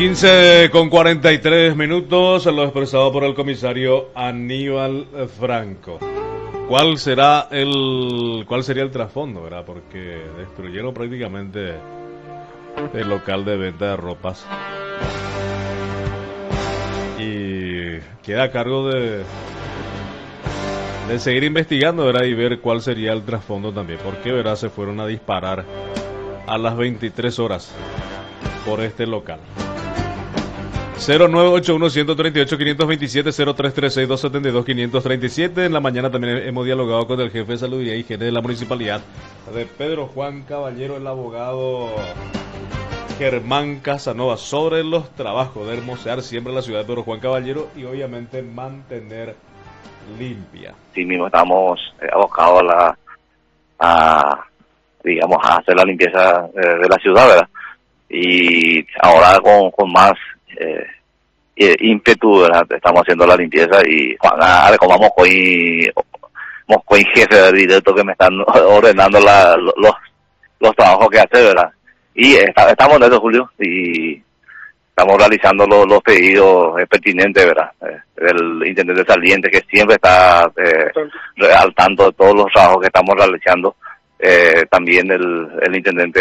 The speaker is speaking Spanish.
15:43, lo expresado por el comisario Aníbal Franco. ¿Cuál sería el trasfondo, verdad? Porque destruyeron prácticamente el local de venta de ropas. Y queda a cargo de seguir investigando, ¿verdad? Y ver cuál sería el trasfondo también. Porque, ¿verdad? Se fueron a disparar a las 23 horas por este local. 0981-138-527, 0336-272-537. En la mañana también hemos dialogado con el jefe de salud y higiene de la municipalidad de Pedro Juan Caballero, el abogado Germán Casanova, sobre los trabajos de hermosear siempre la ciudad de Pedro Juan Caballero y obviamente mantener limpia. Sí mismo estamos abocados digamos, a hacer la limpieza de la ciudad, ¿verdad? Y ahora con más ímpetu, ¿verdad? Estamos haciendo la limpieza y como Moscoy jefe directo que me están ordenando los trabajos que hacer, ¿verdad? Y estamos en eso, Julio, y estamos realizando los pedidos pertinentes, ¿verdad? El intendente saliente, que siempre está al tanto de todos los trabajos que estamos realizando. También el intendente